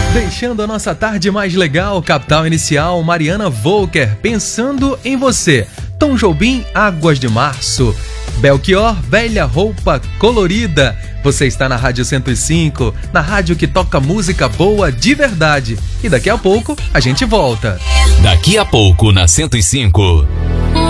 Deixando a nossa tarde mais legal, Capital Inicial, Mariana Volker, Pensando em Você. Tom Jobim, Águas de Março. Belchior, Velha Roupa Colorida. Você está na Rádio 105, na rádio que toca música boa de verdade. E daqui a pouco a gente volta. Daqui a pouco na 105.